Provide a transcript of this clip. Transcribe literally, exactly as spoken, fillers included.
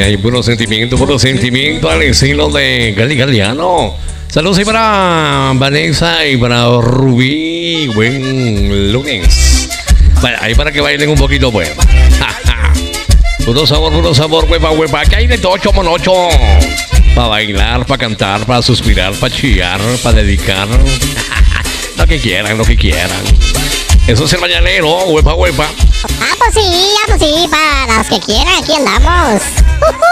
Ay, puro sentimiento, puro sentimiento al estilo de Gali Galiano. Saludos ahí para Vanessa y para Rubí. Buen lunes. Bueno, ahí para que bailen un poquito, pues. Puro sabor, puro sabor, huepa, huepa. Que hay de tocho, monocho. Para bailar, para cantar, para suspirar, para chillar, para dedicar. Lo que quieran, lo que quieran. Eso es el mañanero, huepa, huepa. Ah, pues sí, ah, pues sí, para los que quieran, aquí andamos.